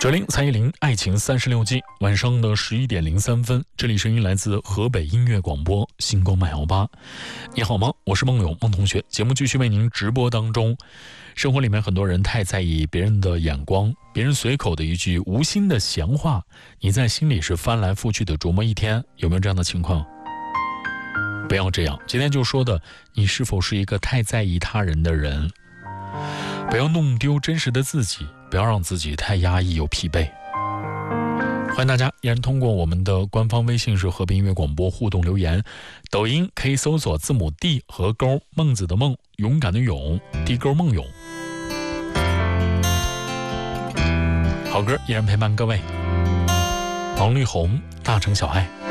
9031爱情36计，晚上的11点03分，这里声音来自河北音乐广播星光漫摇吧。你好吗？我是孟勇，孟同学。节目继续为您直播当中。生活里面很多人太在意别人的眼光，别人随口的一句无心的闲话，你在心里是翻来覆去的琢磨一天。有没有这样的情况？不要这样。今天就说的，你是否是一个太在意他人的人？不要弄丢真实的自己，不要让自己太压抑又疲惫。欢迎大家依然通过我们的官方微信是河北音乐广播互动留言，抖音可以搜索字母 D 和勾，孟子的孟，勇敢的勇， D 勾孟勇。好歌依然陪伴各位，王力宏，大城小爱。